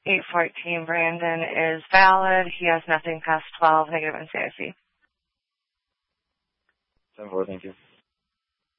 814 Brandon is valid. He has nothing past 12, negative NCIC. 7-4, thank you.